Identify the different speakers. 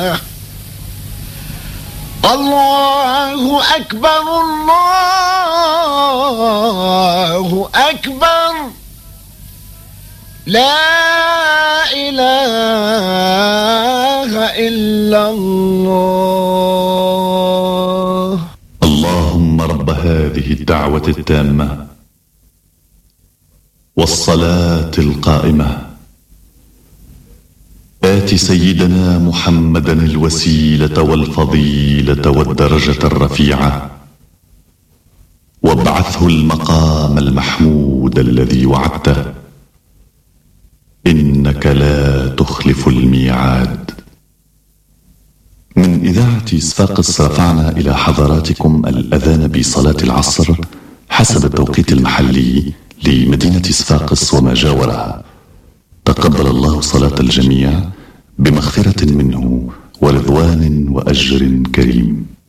Speaker 1: الله أكبر الله أكبر لا إله إلا الله.
Speaker 2: اللهم رب هذه الدعوة التامة والصلاة القائمة، آت سيدنا محمدا الوسيلة والفضيلة والدرجة الرفيعة، وابعثه المقام المحمود الذي وعدته، إنك لا تخلف الميعاد. من إذاعة صفاقس رفعنا إلى حضراتكم الأذان بصلاة العصر حسب التوقيت المحلي لمدينة صفاقس وما جاورها. تقبل الله صلاة الجميع بمغفرة منه ورضوان وأجر كريم.